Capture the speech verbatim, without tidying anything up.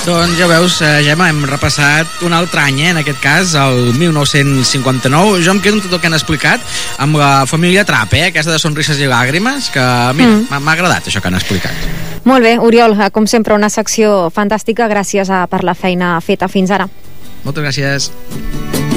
Doncs ja veus, eh, Gemma, hem repassat un altre any, eh, en aquest cas, el mil nou-cents cinquanta-nou. Jo em quedo amb tot el que han explicat, amb la família Trapp, eh, aquesta de Sonrises i Làgrimes, que, mira, mm. m'ha agradat això que han explicat. Molt bé, Oriol, com sempre una secció fantàstica, gràcies a, per la feina feta fins ara. Moltes gràcies.